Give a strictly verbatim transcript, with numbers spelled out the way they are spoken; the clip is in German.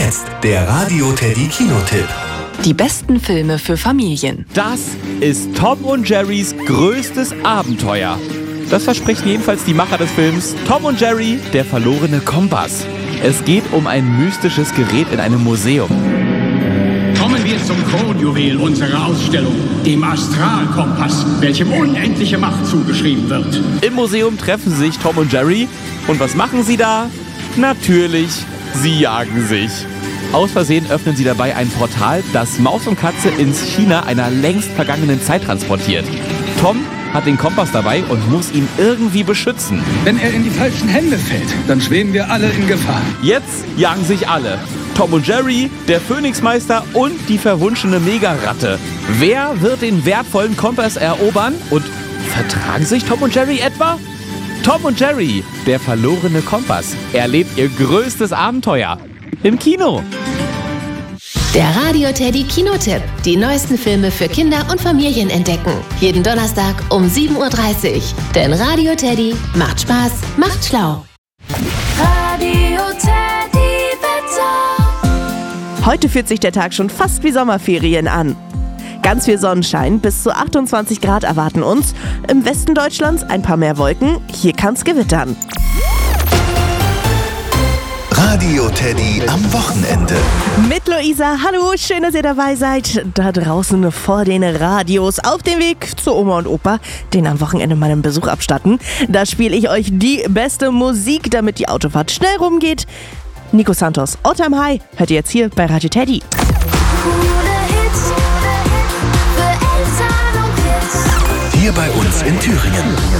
Jetzt der Radio Teddy Kinotipp. Die besten Filme für Familien. Das ist Tom und Jerrys größtes Abenteuer. Das versprechen jedenfalls die Macher des Films Tom und Jerry, der verlorene Kompass. Es geht um ein mystisches Gerät in einem Museum. Kommen wir zum Kronjuwel unserer Ausstellung, dem Astralkompass, welchem unendliche Macht zugeschrieben wird. Im Museum treffen sich Tom und Jerry. Und was machen sie da? Natürlich, sie jagen sich. Aus Versehen öffnen sie dabei ein Portal, das Maus und Katze ins China einer längst vergangenen Zeit transportiert. Tom hat den Kompass dabei und muss ihn irgendwie beschützen. Wenn er in die falschen Hände fällt, dann schweben wir alle in Gefahr. Jetzt jagen sich alle. Tom und Jerry, der Phönixmeister und die verwunschene Megaratte. Wer wird den wertvollen Kompass erobern? Und vertragen sich Tom und Jerry etwa? Tom und Jerry, der verlorene Kompass, erlebt ihr größtes Abenteuer im Kino. Der Radio Teddy Kinotipp. Die neuesten Filme für Kinder und Familien entdecken. Jeden Donnerstag um sieben Uhr dreißig. Denn Radio Teddy macht Spaß, macht schlau. Radio Teddy Wetter. Heute fühlt sich der Tag schon fast wie Sommerferien an. Ganz viel Sonnenschein, bis zu achtundzwanzig Grad erwarten uns. Im Westen Deutschlands ein paar mehr Wolken. Hier kann's gewittern. Radio Teddy am Wochenende. Mit Luisa, hallo, schön, dass ihr dabei seid. Da draußen vor den Radios auf dem Weg zu Oma und Opa, denen am Wochenende meinen Besuch abstatten. Da spiele ich euch die beste Musik, damit die Autofahrt schnell rumgeht. Nico Santos, All Time High, hört ihr jetzt hier bei Radio Teddy. Hier bei uns in Thüringen.